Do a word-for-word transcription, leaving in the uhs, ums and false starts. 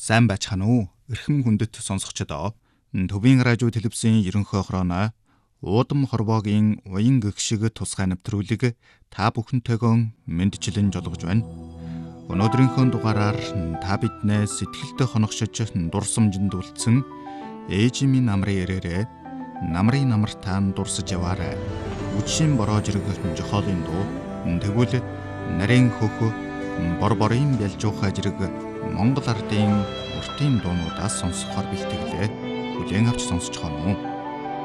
Сайн байцгаана уу? Эрхэм хүндэт сонсогчдоо. Төвийн радио телевизийн ерөнхий охрооно Уудам хорвоогийн уян гэгшиг тусгай нэвтрүүлэг та бүхэнтэйгөө мэндчилэн жолгож байна. Өнөөдрийнхөө дугаараар та биднээ сэтгэлдээ хоногшиж дурсамжинд үлдсэн ээжийн минь намрын ирээрээ намрын намартаан дурсаж яваарай. Үдшийн бороо жиргэх жохоолын дуу тэгвэл нарийн хөхө бор борын бялжуухай жирэг Монгол ардын уртын дуунуудаас сонсохоор бэлтгэлээ. Хүлээн авч сонсцгоно уу?